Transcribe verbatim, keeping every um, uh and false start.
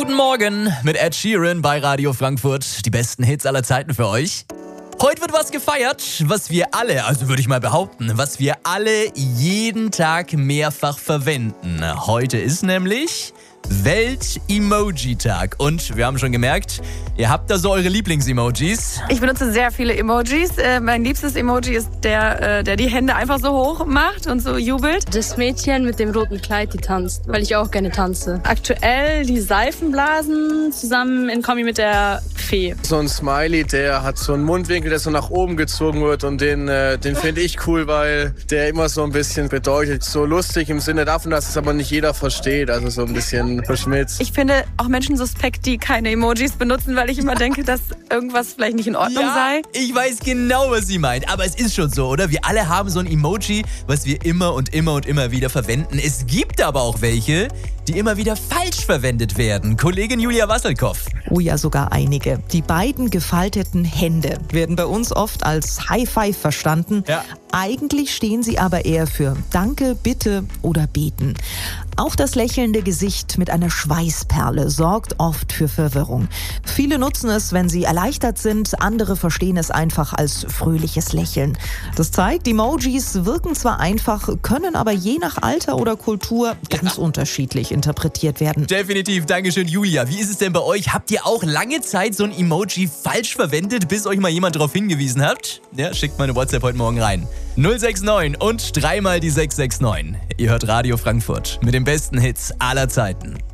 Guten Morgen mit Ed Sheeran bei Radio Frankfurt. Die besten Hits aller Zeiten für euch. Heute wird was gefeiert, was wir alle, also würde ich mal behaupten, was wir alle jeden Tag mehrfach verwenden. Heute ist nämlich Welt-Emoji-Tag. Und wir haben schon gemerkt, ihr habt da so eure Lieblings-Emojis. Ich benutze sehr viele Emojis. Äh, mein liebstes Emoji ist der, äh, der die Hände einfach so hoch macht und so jubelt. Das Mädchen mit dem roten Kleid, die tanzt, weil ich auch gerne tanze. Aktuell die Seifenblasen zusammen in Kombi mit der Fee. So ein Smiley, der hat so einen Mundwinkel, der so nach oben gezogen wird und den, äh, den finde ich cool, weil der immer so ein bisschen bedeutet. So lustig im Sinne davon, dass es aber nicht jeder versteht. Also so ein bisschen verschmitzt. Ich finde auch Menschen suspekt, die keine Emojis benutzen, weil ich immer denke, dass irgendwas vielleicht nicht in Ordnung Ja, sei. ich weiß genau, was sie meint. Aber es ist schon so, oder? Wir alle haben so ein Emoji, was wir immer und immer und immer wieder verwenden. Es gibt aber auch welche, die immer wieder falsch verwendet werden. Kollegin Julia Wasselkoff. Oh ja, sogar einige. Die beiden gefalteten Hände werden bei uns oft als High Five verstanden. Ja. Eigentlich stehen sie aber eher für Danke, Bitte oder Beten. Auch das lächelnde Gesicht mit einer Schweißperle sorgt oft für Verwirrung. Viele nutzen es, wenn sie erleichtert sind, andere verstehen es einfach als fröhliches Lächeln. Das zeigt, Emojis wirken zwar einfach, können aber je nach Alter oder Kultur ganz ja. unterschiedlich interpretiert werden. Definitiv, Dankeschön Julia. Wie ist es denn bei euch? Habt ihr auch lange Zeit so ein Emoji falsch verwendet, bis euch mal jemand darauf hingewiesen hat? Ja, schickt mal eine WhatsApp heute Morgen rein. null sechs neun und dreimal die sechs sechs neun. Ihr hört Radio Frankfurt mit den besten Hits aller Zeiten.